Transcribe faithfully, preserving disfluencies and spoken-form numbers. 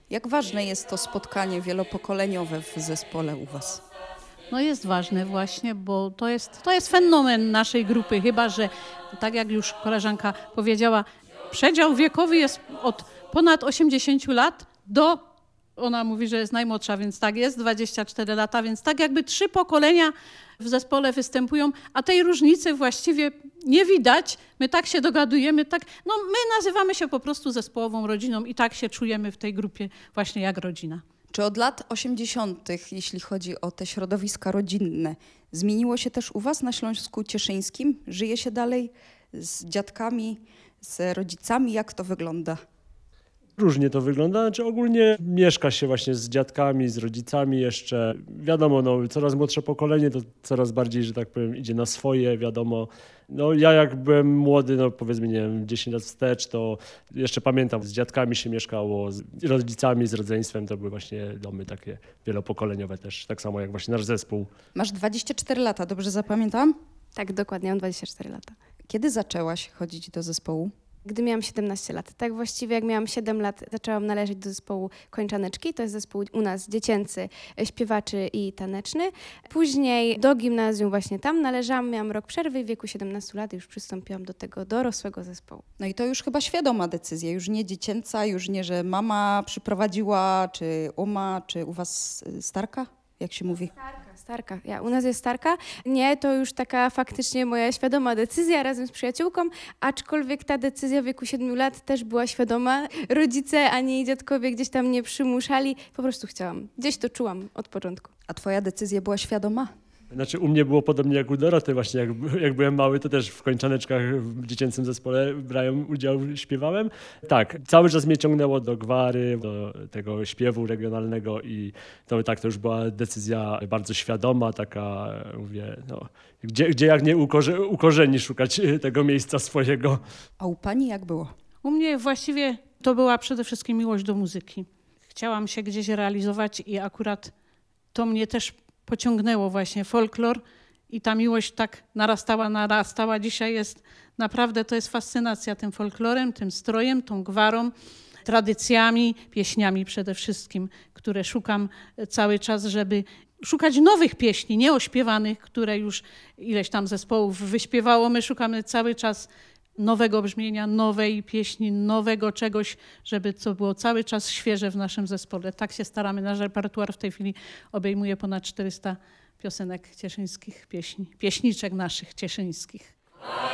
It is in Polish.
Jak ważne jest to spotkanie wielopokoleniowe w zespole u was? No jest ważne właśnie, bo to jest, to jest fenomen naszej grupy, chyba że, tak jak już koleżanka powiedziała, przedział wiekowy jest od ponad osiemdziesięciu lat do, ona mówi, że jest najmłodsza, więc tak jest, dwadzieścia cztery lata, więc tak jakby trzy pokolenia w zespole występują, a tej różnicy właściwie nie widać. My tak się dogadujemy, tak, no my nazywamy się po prostu zespołową rodziną i tak się czujemy w tej grupie właśnie jak rodzina. Czy od lat osiemdziesiątych, jeśli chodzi o te środowiska rodzinne, zmieniło się też u was na Śląsku Cieszyńskim? Żyje się dalej z dziadkami, z rodzicami? Jak to wygląda? Różnie to wygląda, znaczy ogólnie mieszka się właśnie z dziadkami, z rodzicami jeszcze. Wiadomo, no, coraz młodsze pokolenie to coraz bardziej, że tak powiem, idzie na swoje, wiadomo. No, ja jak byłem młody, no powiedzmy, nie wiem, dziesięć lat wstecz, to jeszcze pamiętam, z dziadkami się mieszkało, z rodzicami, z rodzeństwem, to były właśnie domy takie wielopokoleniowe też, tak samo jak właśnie nasz zespół. Masz dwadzieścia cztery lata, dobrze zapamiętam? Tak, dokładnie, mam dwadzieścia cztery lata. Kiedy zaczęłaś chodzić do zespołu? Gdy miałam siedemnaście lat. Tak właściwie jak miałam siedem lat, zaczęłam należeć do zespołu Kończaneczki. To jest zespół u nas dziecięcy, śpiewaczy i taneczny. Później do gimnazjum właśnie tam należałam, miałam rok przerwy i w wieku siedemnastu lat już przystąpiłam do tego dorosłego zespołu. No i to już chyba świadoma decyzja, już nie dziecięca, już nie, że mama przyprowadziła, czy uma, czy u was y, starka, jak się mówi? Starka, starka. Ja, u nas jest starka. Nie, to już taka faktycznie moja świadoma decyzja razem z przyjaciółką, aczkolwiek ta decyzja w wieku siedmiu lat też była świadoma. Rodzice ani dziadkowie gdzieś tam nie przymuszali, po prostu chciałam. Gdzieś to czułam od początku. A twoja decyzja była świadoma? Znaczy u mnie było podobnie jak u Doroty właśnie, jak, jak byłem mały, to też w Kończaneczkach w dziecięcym zespole brałem udział, śpiewałem. Tak, cały czas mnie ciągnęło do gwary, do tego śpiewu regionalnego i to tak, to już była decyzja bardzo świadoma, taka, mówię, no, gdzie, gdzie jak nie u, korze, u korzeni szukać tego miejsca swojego. A u pani jak było? U mnie właściwie to była przede wszystkim miłość do muzyki. Chciałam się gdzieś realizować i akurat to mnie też pociągnęło właśnie folklor i ta miłość tak narastała, narastała. Dzisiaj jest naprawdę, to jest fascynacja tym folklorem, tym strojem, tą gwarą, tradycjami, pieśniami przede wszystkim, które szukam cały czas, żeby szukać nowych pieśni, nieośpiewanych, które już ileś tam zespołów wyśpiewało. My szukamy cały czas nowego brzmienia, nowej pieśni, nowego czegoś, żeby to było cały czas świeże w naszym zespole. Tak się staramy. Nasz repertuar w tej chwili obejmuje ponad czterysta piosenek cieszyńskich, pieśni, pieśniczek naszych cieszyńskich.